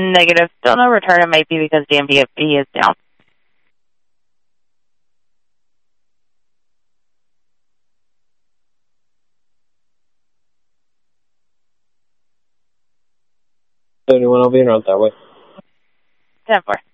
Negative. Still no return. It might be because DMV is down. Anyone will be in route that way. 10-4.